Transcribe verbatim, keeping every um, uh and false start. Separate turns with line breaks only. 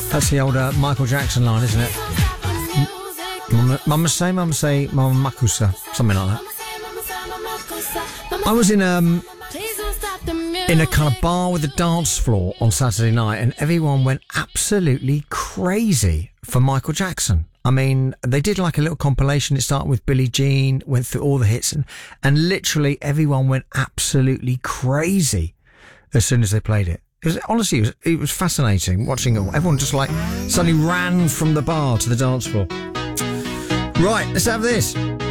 That's the old uh, Michael Jackson line, isn't it? Mama, mama say, mama say, mama makusa, something like that. I was in um in a kind of bar with a dance floor on Saturday night, and everyone went absolutely crazy for Michael Jackson. I mean, they did like a little compilation. It started with Billie Jean, went through all the hits, and, and literally everyone went absolutely crazy as soon as they played it. It was, honestly, it was, it was fascinating watching it all. Everyone just like suddenly ran from the bar to the dance floor. Right, let's have this.